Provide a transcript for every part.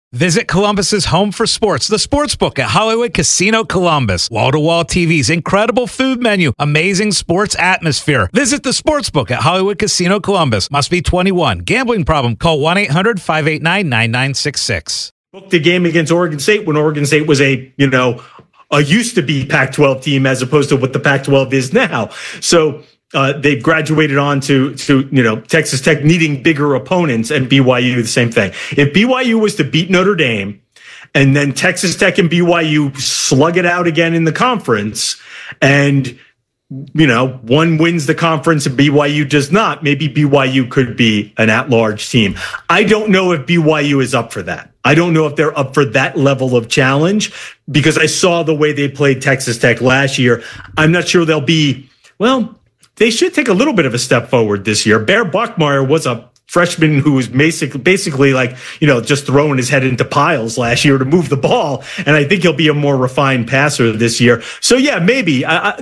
Visit Columbus's home for sports, the Sportsbook at Hollywood Casino Columbus. Wall-to-wall TVs, incredible food menu, amazing sports atmosphere. Visit the Sportsbook at Hollywood Casino Columbus. Must be 21. Gambling problem? Call 1-800-589-9966. Booked a game against Oregon State when Oregon State was a used to be Pac-12 team as opposed to what the Pac-12 is now. So they've graduated on to Texas Tech needing bigger opponents, and BYU the same thing. If BYU was to beat Notre Dame and then Texas Tech and BYU slug it out again in the conference, and one wins the conference and BYU does not, maybe BYU could be an at-large team. I don't know if BYU is up for that. I don't know if they're up for that level of challenge because I saw the way they played Texas Tech last year. I'm not sure they'll be, they should take a little bit of a step forward this year. Bear Bachmeier was a freshman who was basically just throwing his head into piles last year to move the ball. And I think he'll be a more refined passer this year. So, yeah, maybe. Let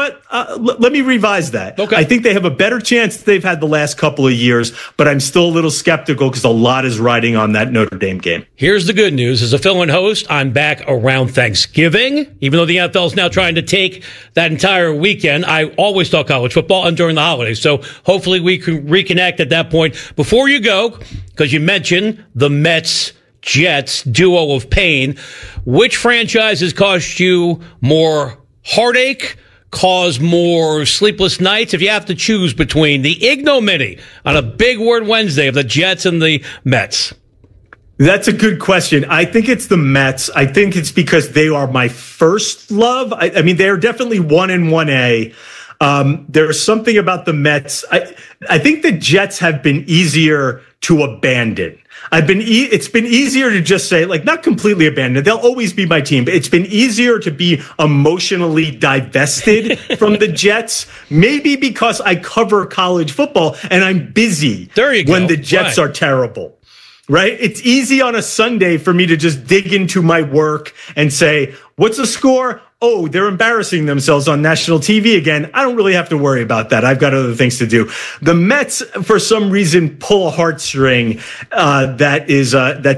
me revise that. Okay. I think they have a better chance than they've had the last couple of years, but I'm still a little skeptical because a lot is riding on that Notre Dame game. Here's the good news. As a fill-in host, I'm back around Thanksgiving. Even though the NFL is now trying to take that entire weekend, I always talk college football and during the holidays. So hopefully we can reconnect at that point. Before you go, because you mentioned the Mets-Jets duo of pain, which franchises cost you more heartache, cause more sleepless nights if you have to choose between the ignominy on a Big Word Wednesday of the Jets and the Mets? That's a good question. I think it's the Mets. I think it's because they are my first love. I mean, they're definitely 1 and 1A. There's something about the Mets. I think the Jets have been easier to abandon. It's been easier to just say, not completely abandoned. They'll always be my team, but it's been easier to be emotionally divested from the Jets. Maybe because I cover college football and I'm busy when the Jets are terrible. Right? It's easy on a Sunday for me to just dig into my work and say, what's the score? Oh, they're embarrassing themselves on national TV again. I don't really have to worry about that. I've got other things to do. The Mets, for some reason, pull a heartstring that's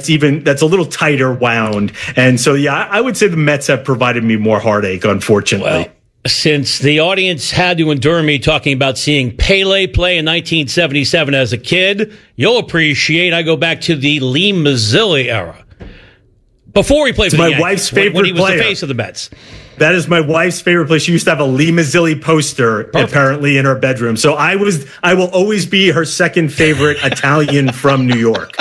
a little tighter wound. And so, yeah, I would say the Mets have provided me more heartache, unfortunately. Well, since the audience had to endure me talking about seeing Pele play in 1977 as a kid, you'll appreciate I go back to the Lee Mazzilli era. Before he played for the Yankees, wife's favorite when he was player. The face of the Mets. That is my wife's favorite place. She used to have a Lee Mazzilli poster, apparently, in her bedroom. So I will always be her second favorite Italian from New York.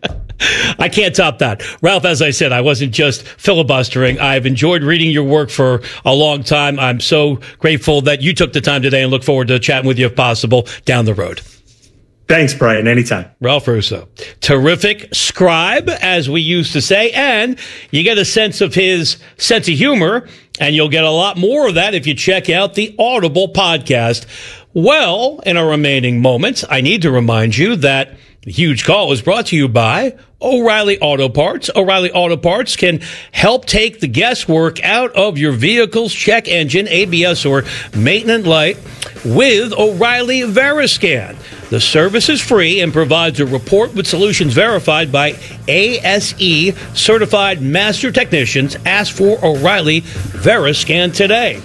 I can't top that. Ralph, as I said, I wasn't just filibustering. I've enjoyed reading your work for a long time. I'm so grateful that you took the time today and look forward to chatting with you, if possible, down the road. Thanks, Brian. Anytime. Ralph Russo. Terrific scribe, as we used to say, and you get a sense of his sense of humor, and you'll get a lot more of that if you check out the Audible podcast. Well, in our remaining moments, I need to remind you that the Huge Call is brought to you by O'Reilly Auto Parts. O'Reilly Auto Parts can help take the guesswork out of your vehicle's check engine, ABS, or maintenance light with O'Reilly Veriscan. The service is free and provides a report with solutions verified by ASE certified master technicians. Ask for O'Reilly Veriscan today.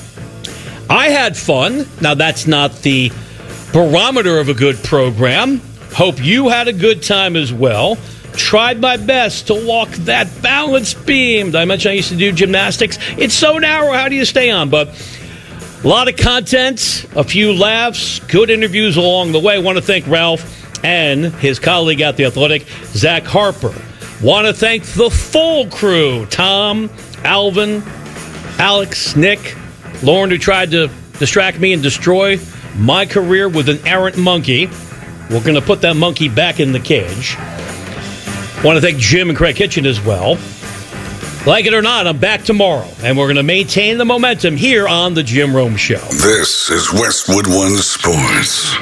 I had fun. Now, that's not the barometer of a good program. Hope you had a good time as well. Tried my best to walk that balance beam. Did I mention I used to do gymnastics? It's so narrow. How do you stay on? But a lot of content, a few laughs, good interviews along the way. Want to thank Ralph and his colleague at The Athletic, Zach Harper. Want to thank the full crew, Tom, Alvin, Alex, Nick, Lauren, who tried to distract me and destroy my career with an errant monkey. We're going to put that monkey back in the cage. Want to thank Jim and Craig Kitchen as well. Like it or not, I'm back tomorrow, and we're going to maintain the momentum here on The Jim Rome Show. This is Westwood One Sports.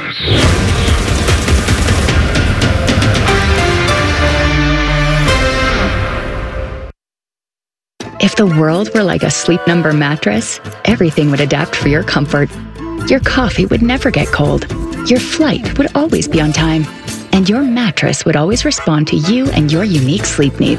If the world were like a Sleep Number mattress, everything would adapt for your comfort. Your coffee would never get cold. Your flight would always be on time. And your mattress would always respond to you and your unique sleep needs.